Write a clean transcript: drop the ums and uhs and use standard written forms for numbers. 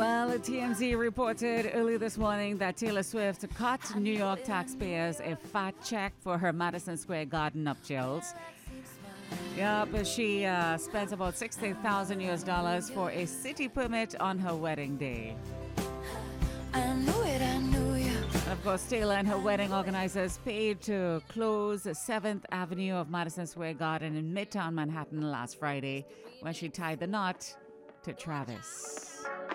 Well, TMZ reported early this morning that Taylor Swift cut New York taxpayers a fat check for her Madison Square Garden nuptials. But she spent about $60,000 for a city permit on her wedding day. I knew it, I knew you. And of course, Taylor and her wedding organizers paid to close 7th Avenue of Madison Square Garden in Midtown Manhattan last Friday when she tied the knot to Travis.